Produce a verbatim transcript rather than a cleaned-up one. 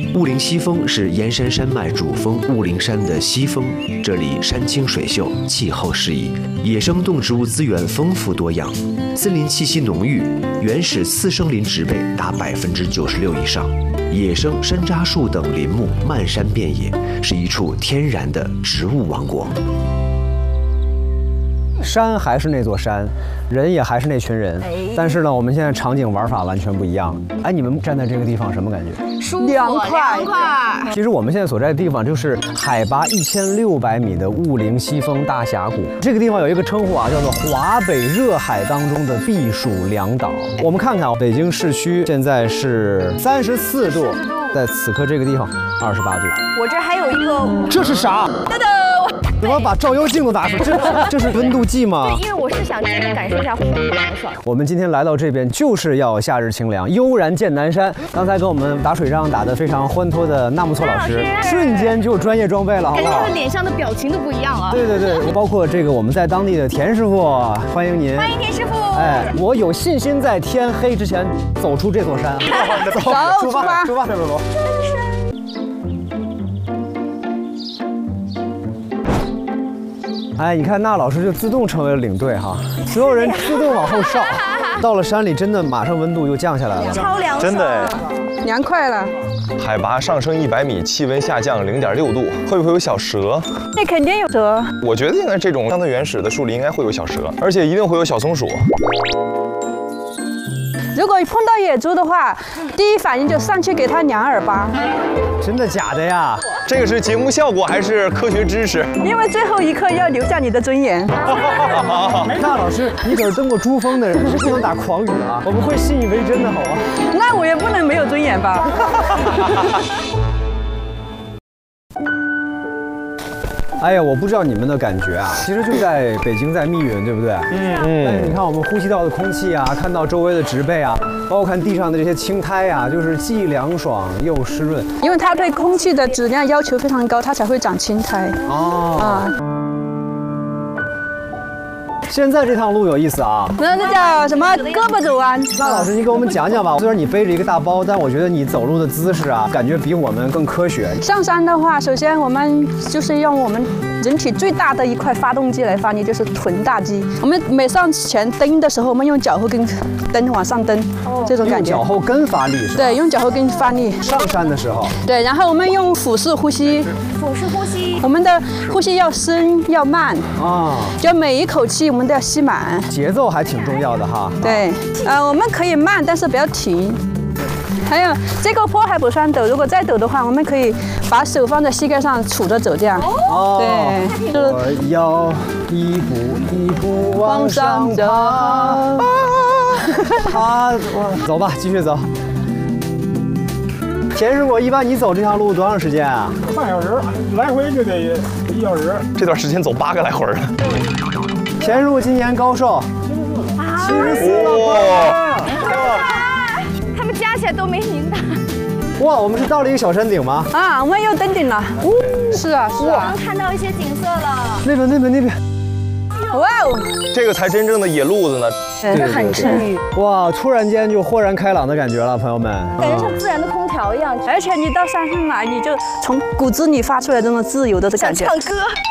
雾灵西峰是燕山山脉主峰雾灵山的西峰，这里山清水秀，气候适宜，野生动植物资源丰富多样，森林气息浓郁，原始次生林植被达百分之九十六以上，野生山楂树等林木漫山遍野，是一处天然的植物王国。 山还是那座山，人也还是那群人，但是呢，我们现在场景玩法完全不一样。哎，你们站在这个地方什么感觉？ 舒服，凉快。 其实我们现在所在的地方就是海拔一千六百米的雾灵西峰大峡谷。这个地方有一个称呼啊，叫做华北热海当中的避暑良岛。我们看看北京市区现在是三十四度，在此刻这个地方二十八度。 我这还有一个， 这是啥？ 噔噔。 怎么把照妖镜都拿出？这这是温度计吗？ 对，因为我是想真的感受一下湖凉爽。 我们今天来到这边就是要夏日清凉，悠然见南山。刚才跟我们打水仗打得非常欢脱的纳木错老师，瞬间就专业装备了，好不好？ 感觉他的脸上的表情都不一样了。 对对对，包括这个我们在当地的田师傅，欢迎您。 欢迎田师傅。 哎，我有信心在天黑之前走出这座山。走，出发，出发，走走走。哎，你看那老师就自动成为了领队哈，所有人自动往后稍。到了山里，真的马上温度又降下来了， 超凉爽， 真的凉快了。 海拔上升一百米，气温下降零点六度，会不会有小蛇？ 那肯定有蛇。 我觉得应该这种相对原始的树林应该会有小蛇，而且一定会有小松鼠。 如果碰到野猪的话，第一反应就上去给它量耳巴。 真的假的呀？ 这个是节目效果还是科学知识？ 因为最后一刻要留下你的尊严。 那老师，你可是登过珠峰的人，是不能打诳语啊，我们会信以为真的，好吗？ 那我也不能没有尊严吧？ 哎呀，我不知道你们的感觉啊，其实就在北京，在密云，对不对？嗯嗯。但是你看我们呼吸到的空气啊，看到周围的植被啊，包括看地上的这些青苔啊，就是既凉爽又湿润。 因为它对空气的质量要求非常高，它才会长青苔。哦。啊。 现在这趟路有意思啊， 那那叫什么胳膊肘弯？ 那老师，你给我们讲讲吧。虽然你背着一个大包，但我觉得你走路的姿势啊，感觉比我们更科学。 上山的话，首先我们就是用我们人体最大的一块发动机来发力，就是臀大肌。我们每上前蹬的时候，我们用脚后跟蹬往上蹬，这种感觉。 用脚后跟发力是吧？ 对，用脚后跟发力。 上山的时候。 对，然后我们用腹式呼吸。 腹式呼吸。 我们的呼吸要深要慢啊，就每一口气我们都要吸满。 节奏还挺重要的哈。 对，呃，我们可以慢，但是不要停。还有这个坡还不算陡，如果再陡的话，我们可以把手放在膝盖上杵着走，这样。哦。对，就是我要一步一步往上走。啊，走吧，继续走。田师傅，一般你走这条路多长时间啊？ 半小时，来回就得一小时。 这段时间走八个来回了。 田师傅今年高寿？七十四了。哇！ 他们加起来都没您大。 哇，我们是到了一个小山顶吗？ 啊，我们又登顶了。是啊，是啊。 能看到一些景色了。 那边，那边，那边。 哇哦！ 这个才真正的野路子呢。 对，很治愈。 哇，突然间就豁然开朗的感觉了，朋友们。 感觉像自然的空调一样， 而且你到山上来，你就从骨子里发出来这种自由的感觉。 想唱歌。